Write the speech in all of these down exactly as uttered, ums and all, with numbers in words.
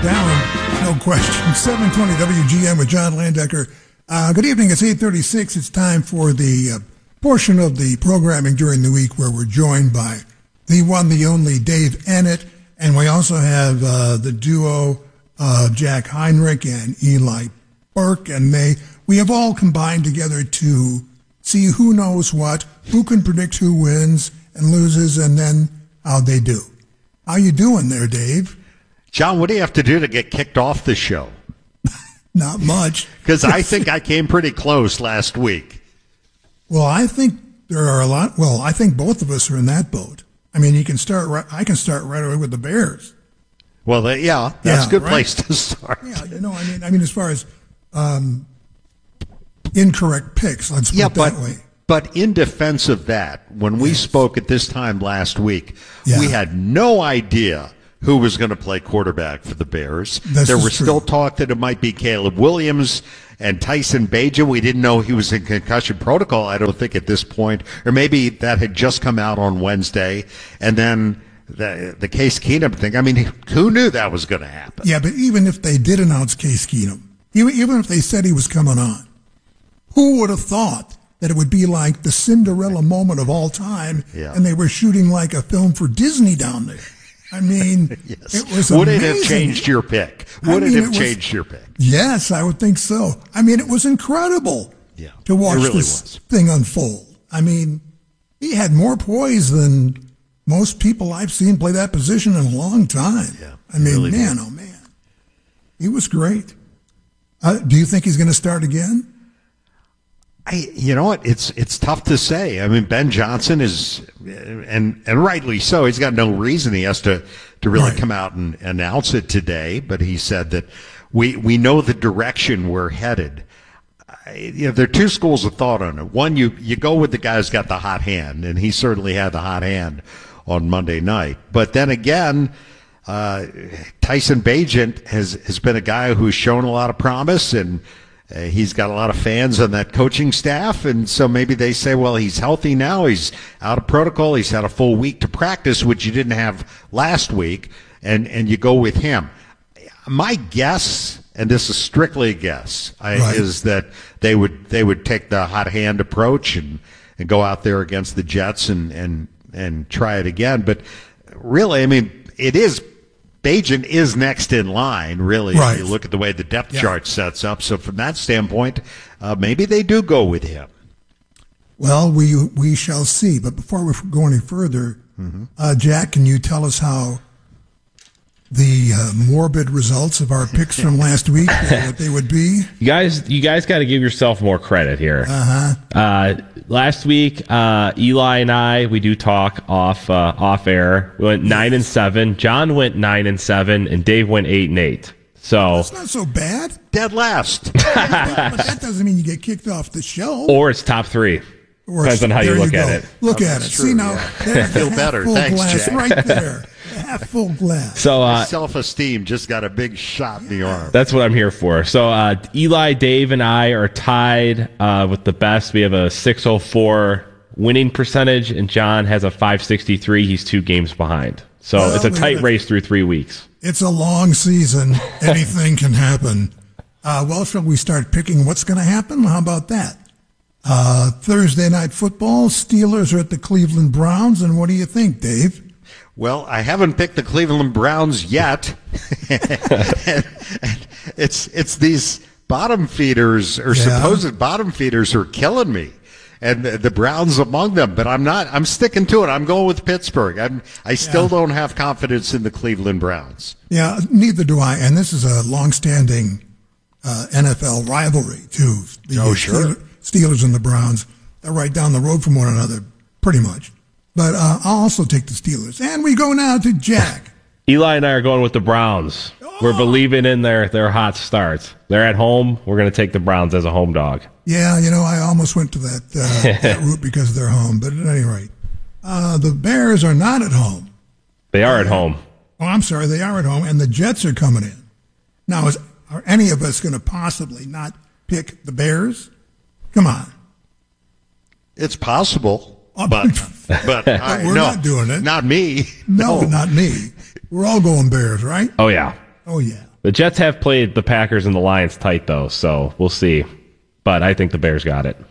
down, no question. seven twenty W G M with John Landecker. Uh, good evening. It's eight thirty-six. It's time for the uh, portion of the programming during the week where we're joined by the one, the only Dave Ennett, and we also have uh, the duo of Jack Heinrich and Eli Burke, and they we have all combined together to see who knows what, who can predict who wins and loses, and then how they do. How you doing there, Dave? John, what do you have to do to get kicked off the show? Not much. Because I think I came pretty close last week. Well, I think there are a lot. Well, I think both of us are in that boat. I mean, you can start. Right, I can start right away with the Bears. Well, they, yeah, that's yeah, a good right? place to start. Yeah, you know, I mean, I mean, as far as um, incorrect picks, let's put yeah, it but, that way. But in defense of that, when we yes. spoke at this time last week, yeah. we had no idea who was going to play quarterback for the Bears. This there is was true. still talk that it might be Caleb Williams and Tyson Bagent. We didn't know he was in concussion protocol, I don't think, at this point. Or maybe that had just come out on Wednesday. And then the, the Case Keenum thing. I mean, who knew that was going to happen? Yeah, but even if they did announce Case Keenum, even, even if they said he was coming on, who would have thought that it would be like the Cinderella moment of all time yeah. and they were shooting like a film for Disney down there? I mean, yes. it was Would amazing. it have changed your pick? Would I mean, it have it was, changed your pick? Yes, I would think so. I mean, it was incredible yeah, to watch it really this was. thing unfold. I mean, he had more poise than most people I've seen play that position in a long time. Yeah, I mean, really man, did. oh, man. He was great. Uh, do you think he's going to start again? I, you know what? It's it's tough to say. I mean, Ben Johnson is, and and rightly so. He's got no reason he has to, to really right. come out and announce it today. But he said that we we know the direction we're headed. I, you know, there are two schools of thought on it. One, you you go with the guy who's got the hot hand, and he certainly had the hot hand on Monday night. But then again, uh, Tyson Bagent has has been a guy who's shown a lot of promise, and Uh, he's got a lot of fans on that coaching staff, and so maybe they say, well, he's healthy now. He's out of protocol. He's had a full week to practice, which you didn't have last week, and, and you go with him. My guess, and this is strictly a guess, I, right. is that they would they would take the hot hand approach and, and go out there against the Jets and, and, and try it again. But really, I mean, it is Bagent is next in line, really, right. if you look at the way the depth yeah. chart sets up. So from that standpoint, uh, maybe they do go with him. Well, we we shall see. But before we go any further, mm-hmm. uh, Jack, can you tell us how the uh, morbid results of our picks from last week, uh, what they would be? You guys, you guys got to give yourself more credit here. Uh-huh. Uh, last week, uh, Eli and I, we do talk off uh, off air. We went nine and seven. John went nine and seven, and Dave went eight and eight. So that's not so bad. Dead last. but, but that doesn't mean you get kicked off the show. Or it's top three. Or Depends on how you look you at go. it. Look Oh, at it. that's See true, now, yeah. there's Feel the better. half-full Thanks, glass Jack. right there. Half full glass. So uh, Self-esteem just got a big shot in the arm. that's what I'm here for. So uh, Eli, Dave, and I are tied uh, with the best. We have a six oh four winning percentage, and John has a five sixty-three. He's two games behind. So Well, it's a tight it's- race through three weeks. It's a long season. Anything can happen. Uh, well, shall we start picking what's going to happen? How about that? Uh, Thursday night football, Steelers are at the Cleveland Browns, and what do you think, Dave? Well, I haven't picked the Cleveland Browns yet. and, and it's it's these bottom feeders or Yeah. supposed bottom feeders who are killing me, and the, the Browns among them. But I'm not. I'm sticking to it. I'm going with Pittsburgh. I'm, I still Yeah. don't have confidence in the Cleveland Browns. Yeah, neither do I. And this is a long-standing uh, N F L rivalry, too. The Oh, sure. Steelers, Steelers and the Browns. They're right down the road from one another, pretty much. But uh, I'll also take the Steelers. And we go now to Jack. Eli and I are going with the Browns. Oh. We're believing in their, their hot starts. They're at home. We're going to take the Browns as a home dog. Yeah, you know, I almost went to that, uh, that route because they're home. But at any rate, uh, the Bears are not at home. They are at home. Oh, I'm sorry, they are at home, and the Jets are coming in. Now, is are any of us going to possibly not pick the Bears? Come on. It's possible, Oh, but but I, we're no, not doing it. Not me. No, not me. We're all going Bears, right? Oh, yeah. Oh, yeah. The Jets have played the Packers and the Lions tight, though, so we'll see. But I think the Bears got it.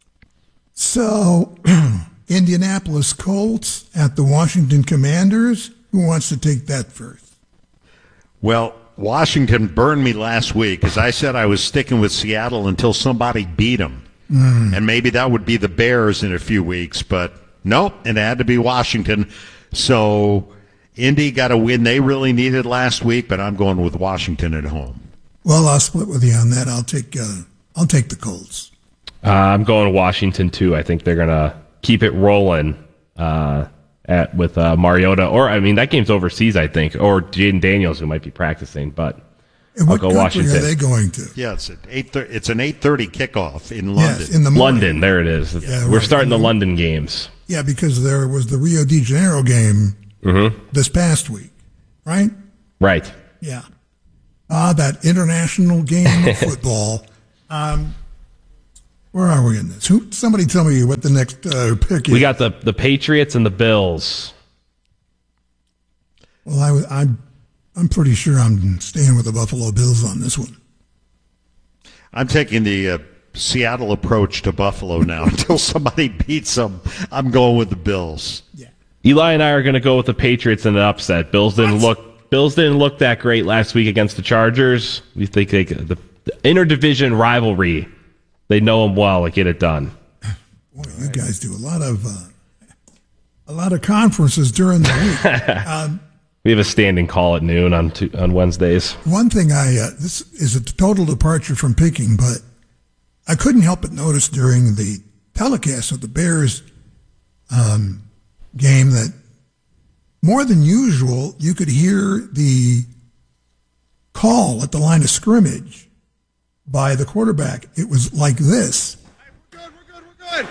So, Indianapolis Colts at the Washington Commanders. Who wants to take that first? Well, Washington burned me last week because I said I was sticking with Seattle until somebody beat them. Mm. And maybe that would be the Bears in a few weeks, but nope, it had to be Washington. So Indy got a win they really needed last week, but I'm going with Washington at home. Well, I'll split with you on that. I'll take uh, I'll take the Colts. Uh, I'm going Washington too. I think they're gonna keep it rolling uh, at with uh, Mariota, or I mean that game's overseas, I think, or Jaden Daniels who might be practicing, but and I'll what go country Washington. Are they going to? Yeah, it's at eight. It's an eight thirty kickoff in London. Yes, in the morning. London, there it is. Yeah, We're right. starting the London games. Yeah, because there was the Rio de Janeiro game Mm-hmm. this past week, right? Right. Yeah. Ah, that international game of football. Um, where are we in this? Who? Somebody tell me what the next uh, pick is. We got the, the Patriots and the Bills. Well, I, was- I'm I'm pretty sure I'm staying with the Buffalo Bills on this one. I'm taking the uh, Seattle approach to Buffalo now. Until somebody beats them, I'm going with the Bills. Yeah. Eli and I are going to go with the Patriots in an upset. Bills didn't What? look Bills didn't look that great last week against the Chargers. We think they the, the interdivision rivalry. They know them well. They get it done. Boy, you guys do a lot of uh, a lot of conferences during the week. um, We have a standing call at noon on tu- on Wednesdays. One thing I uh, this is a total departure from picking, but I couldn't help but notice during the telecast of the Bears um, game that more than usual you could hear the call at the line of scrimmage by the quarterback. It was like this. We're good, we're good, we're good.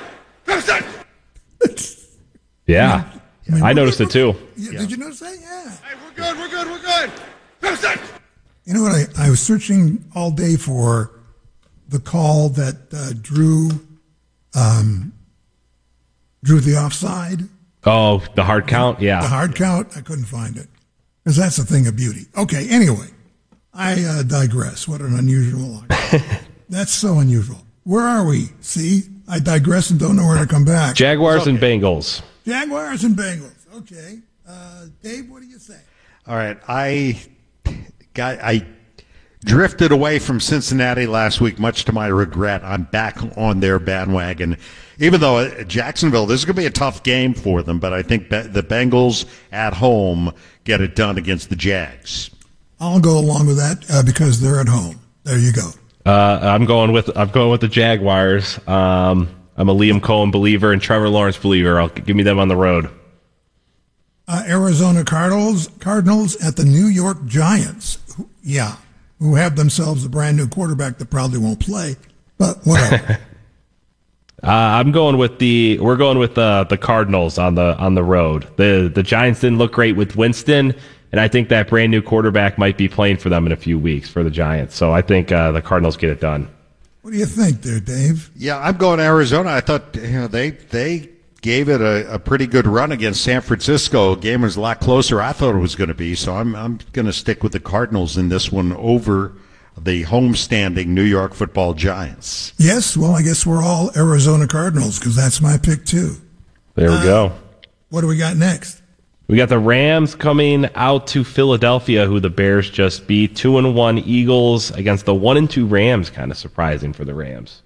Preston! Yeah, I mean, I we're noticed good, it too. Yeah, did you notice that? Yeah. Hey, we're good, we're good, we're good. Preston! You know what? I, I was searching all day for the call that uh, drew um, drew the offside, Oh, the hard count. Yeah, the hard count. I couldn't find it because that's a thing of beauty. Okay. Anyway, I uh, digress. What an unusual. That's so unusual. Where are we? See, I digress and don't know where to come back. Jaguars and Bengals. Jaguars and Bengals. Okay. Uh, Dave, what do you say? All right, I got I drifted away from Cincinnati last week, much to my regret. I'm back on their bandwagon, even though uh, Jacksonville, this is going to be a tough game for them. But I think be- the Bengals at home get it done against the Jags. I'll go along with that uh, because they're at home. There you go. Uh, I'm going with I'm going with the Jaguars. Um, I'm a Liam Cohen believer and Trevor Lawrence believer. I'll give me them on the road. Uh, Arizona Cardinals, Cardinals at the New York Giants. Who- Yeah, who have themselves a brand new quarterback that probably won't play, but whatever. Uh, I'm going with the we're going with the the Cardinals on the on the road. The the Giants didn't look great with Winston, and I think that brand new quarterback might be playing for them in a few weeks for the Giants. So I think uh, the Cardinals get it done. What do you think there, Dave? Yeah, I'm going Arizona. I thought you know they they gave it a, a pretty good run against San Francisco. The game was a lot closer I thought it was going to be. So I'm I'm going to stick with the Cardinals in this one over the homestanding New York Football Giants. Yes, well, I guess we're all Arizona Cardinals because that's my pick too. There we Uh, go. What do we got next? We got the Rams coming out to Philadelphia, who the Bears just beat. Two and one Eagles against the one and two Rams. Kind of surprising for the Rams.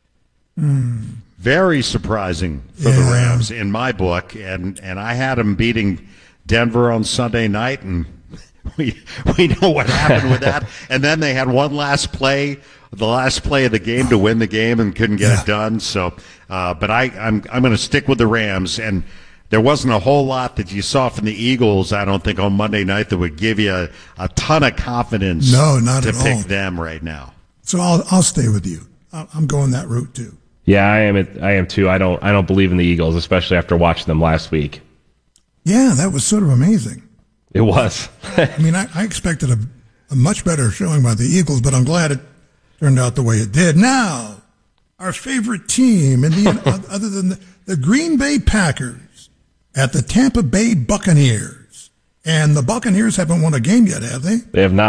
Very surprising for the Yeah. Rams in my book, and and I had them beating Denver on Sunday night, and we we know what happened with that. And then they had one last play, the last play of the game to win the game, and couldn't get Yeah. it done. So, uh, but I I'm I'm going to stick with the Rams, and there wasn't a whole lot that you saw from the Eagles, I don't think, on Monday night that would give you a, a ton of confidence. No, not to at pick all. them right now. So I'll I'll stay with you. I- I'm going that route too. Yeah, I am. I am too. I don't. I don't believe in the Eagles, especially after watching them last week. Yeah, that was sort of amazing. It was. I mean, I, I expected a, a much better showing by the Eagles, but I'm glad it turned out the way it did. Now, our favorite team, in the other than the, the Green Bay Packers, at the Tampa Bay Buccaneers, and the Buccaneers haven't won a game yet, have they? They have not.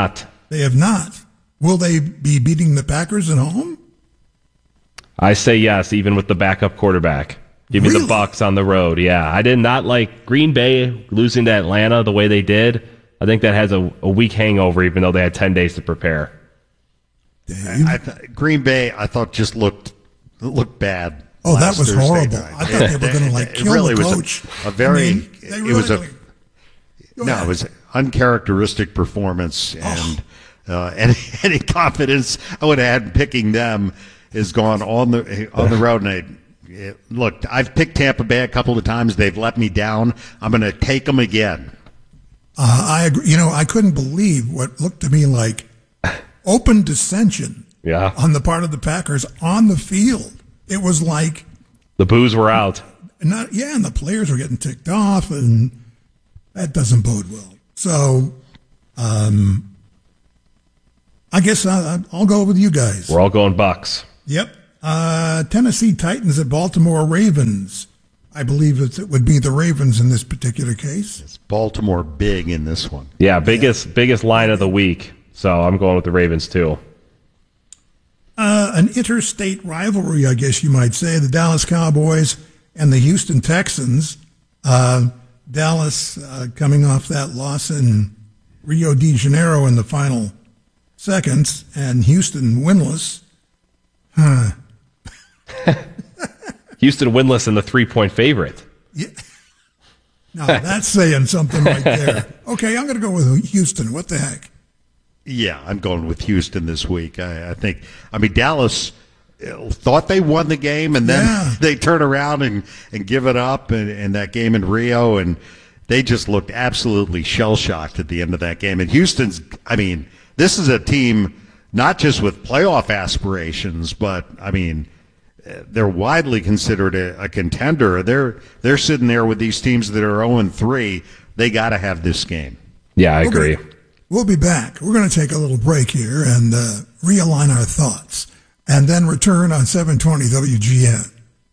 They have not. Will they be beating the Packers at home? I say yes, even with the backup quarterback. Give Really? me the Bucks on the road. Yeah, I did not like Green Bay losing to Atlanta the way they did. I think that has a, a weak hangover, even though they had ten days to prepare. Dave? I th- Green Bay, I thought just looked looked bad. Oh, that last was Thursday horrible. night. I thought they were going to like It kill really the was a- coach. A, very. I mean, they it really, was a. really- Go No, ahead. it was an uncharacteristic performance, and uh, any any confidence I would have had in picking them is gone on the on the road. And I, it, look, I've picked Tampa Bay a couple of times. They've let me down. I'm going to take them again. Uh, I agree. You know, I couldn't believe what looked to me like open dissension Yeah. on the part of the Packers on the field. It was like, The boos were out. not yeah, and the players were getting ticked off, and that doesn't bode well. So, um, I guess I, I'll go with you guys. We're all going Bucks. Yep. Uh, Tennessee Titans at Baltimore Ravens. I believe it would be the Ravens in this particular case. It's Baltimore big in this one. Yeah, biggest biggest line of the week. So I'm going with the Ravens too. Uh, an interstate rivalry, I guess you might say, the Dallas Cowboys and the Houston Texans. Uh, Dallas uh, coming off that loss in Rio de Janeiro in the final seconds, and Houston winless. Huh. Houston winless and the three-point favorite. Yeah. Now, that's saying something right there. Okay, I'm going to go with Houston. What the heck? Yeah, I'm going with Houston this week. I, I think. I mean, Dallas thought they won the game, and then Yeah. they turn around and, and give it up in, in that game in Rio, and they just looked absolutely shell-shocked at the end of that game. And Houston's, I mean, this is a team not just with playoff aspirations, but, I mean, they're widely considered a, a contender. They're they're sitting there with these teams that are oh and three. They got to have this game. Yeah, I agree. Okay. We'll be back. We're going to take a little break here and uh, realign our thoughts, and then return on seven twenty W G N.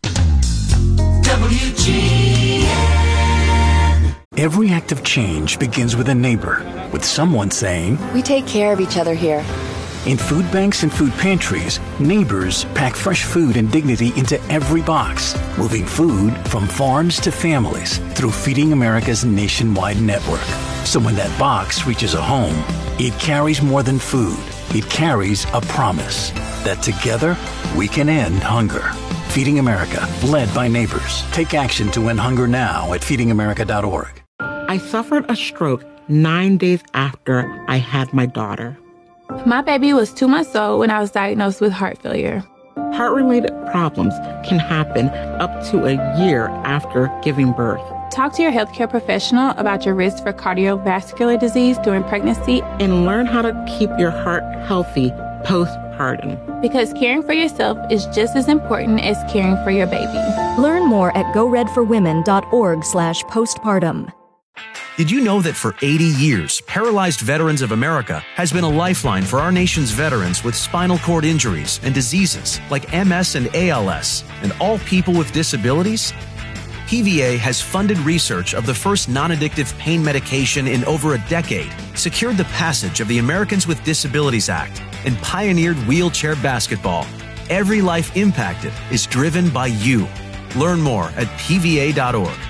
W G N. Every act of change begins with a neighbor, with someone saying, We take care of each other here. in food banks and food pantries, neighbors pack fresh food and dignity into every box, moving food from farms to families through Feeding America's nationwide network. So when that box reaches a home, it carries more than food. It carries a promise that together we can end hunger. Feeding America, led by neighbors. Take action to end hunger now at feeding america dot org. I suffered a stroke nine days after I had my daughter. My baby was two months old when I was diagnosed with heart failure. Heart-related problems can happen up to a year after giving birth. Talk to your healthcare professional about your risk for cardiovascular disease during pregnancy And learn how to keep your heart healthy postpartum. because caring for yourself is just as important as caring for your baby. Learn more at go red for women dot org slash postpartum. Did you know that for eighty years, Paralyzed Veterans of America has been a lifeline for our nation's veterans with spinal cord injuries and diseases like M S and A L S, and all people with disabilities? P V A has funded research of the first non-addictive pain medication in over a decade, secured the passage of the Americans with Disabilities Act, and pioneered wheelchair basketball. Every life impacted is driven by you. Learn more at P V A dot org.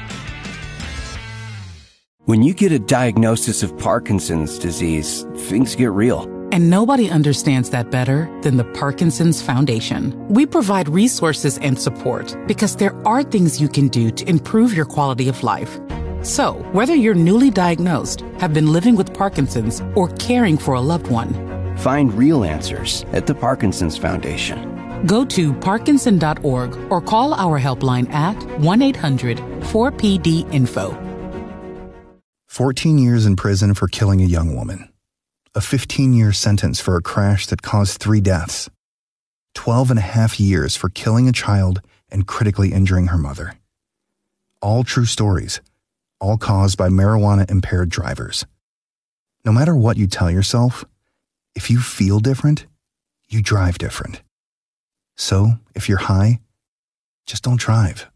When you get a diagnosis of Parkinson's disease, things get real. And nobody understands that better than the Parkinson's Foundation. We provide resources and support because there are things you can do to improve your quality of life. So, whether you're newly diagnosed, have been living with Parkinson's, or caring for a loved one, Find real answers at the Parkinson's Foundation. go to parkinson dot org or call our helpline at one eight hundred four P D info. fourteen years in prison for killing a young woman. A fifteen-year sentence for a crash that caused three deaths. twelve and a half years for killing a child and critically injuring her mother. All true stories, all caused by marijuana-impaired drivers. No matter what you tell yourself, if you feel different, you drive different. So, if you're high, just don't drive.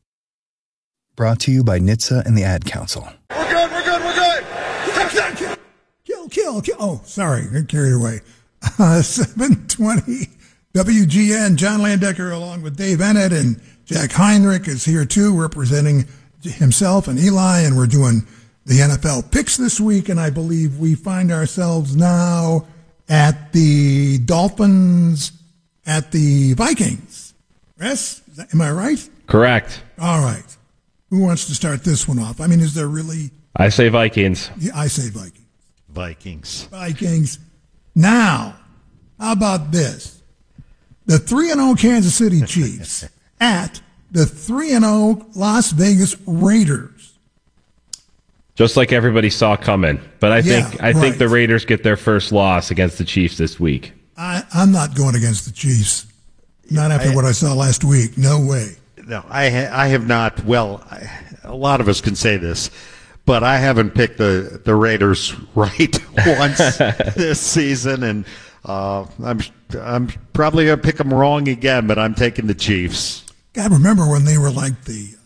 Brought to you by N H T S A and the Ad Council. We're good, we're good, we're good. Stop, stop. Kill kill, kill. Oh, sorry, got carried away. Uh, seven twenty W G N, John Landecker along with Dave Ennett, and Jack Heinrich is here too, representing himself and Eli, and we're doing the N F L picks this week, and I believe we find ourselves now at the Dolphins, at the Vikings. Yes? Is that, am I right? Correct. All right. Who wants to start this one off? I mean, is there really... I say Vikings. Yeah, I say Vikings. Vikings. Vikings. Now, how about this? The three and oh Kansas City Chiefs at the three and oh Las Vegas Raiders. Just like everybody saw coming. But I Yeah, think I right. think the Raiders get their first loss against the Chiefs this week. I, I'm not going against the Chiefs. Not after I- what I saw last week. No way. No, I ha- I have not. Well, I, a lot of us can say this, but I haven't picked the, the Raiders right once this season, and uh, I'm I'm probably gonna pick them wrong again. But I'm taking the Chiefs. God, remember when they were like the